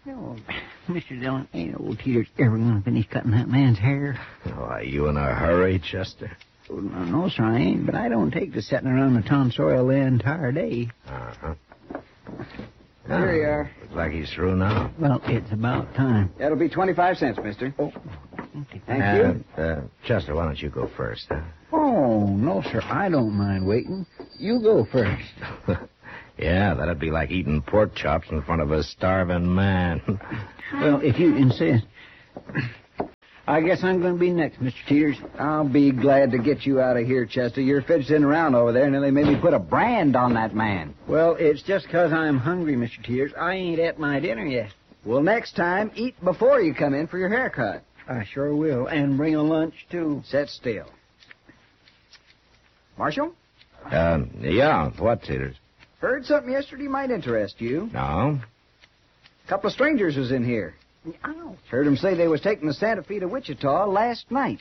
No, Mr. Dillon, ain't old Teeter's ever going to finish cutting that man's hair. Oh, are you in a hurry, Chester? Oh, no, sir, I ain't, but I don't take to sitting around the tonsorial the entire day. Uh-huh. Here you are. Looks like he's through now. Well, it's about time. That'll be 25 cents, mister. Oh, Thank you. Chester, why don't you go first? Huh? Oh, no, sir, I don't mind waiting. You go first. Yeah, that'd be like eating pork chops in front of a starving man. Well, if you insist. I guess I'm going to be next, Mr. Teeters. I'll be glad to get you out of here, Chester. You're fidgeting around over there, and they made me put a brand on that man. Well, it's just 'cause I'm hungry, Mr. Teeters. I ain't at my dinner yet. Well, next time, eat before you come in for your haircut. I sure will, and bring a lunch, too. Sit still. Marshal? Yeah, what, Teeters? Heard something yesterday might interest you. No? A couple of strangers was in here. Ow. Heard them say they was taking the Santa Fe to Wichita last night.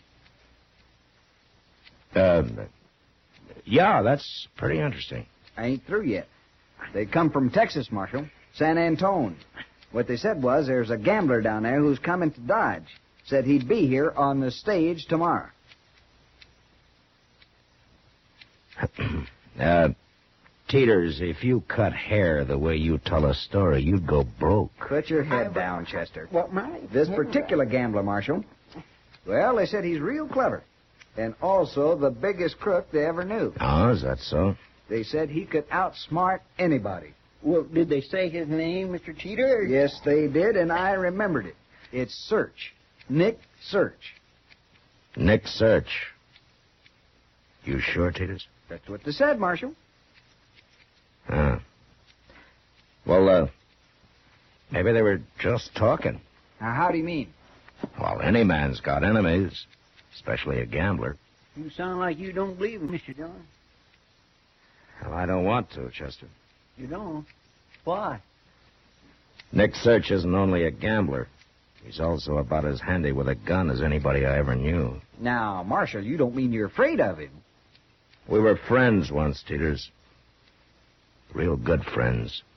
Yeah, that's pretty interesting. I ain't through yet. They come from Texas, Marshal. San Antone. What they said was there's a gambler down there who's coming to Dodge. Said he'd be here on the stage tomorrow. Teeters, if you cut hair the way you tell a story, you'd go broke. Put your head down, Chester. What, my? This particular gambler, Marshal, well, they said he's real clever. And also the biggest crook they ever knew. Oh, is that so? They said he could outsmart anybody. Well, did they say his name, Mr. Teeter? Yes, they did, and I remembered it. It's Search. Nick Search. Nick Search. You sure, Teeters? That's what they said, Marshal. Well, maybe they were just talking. Now, how do you mean? Well, any man's got enemies, especially a gambler. You sound like you don't believe him, Mr. Dillon. Well, I don't want to, Chester. You don't? Why? Nick Search isn't only a gambler. He's also about as handy with a gun as anybody I ever knew. Now, Marshal, you don't mean you're afraid of him. We were friends once, Teeters. Real good friends.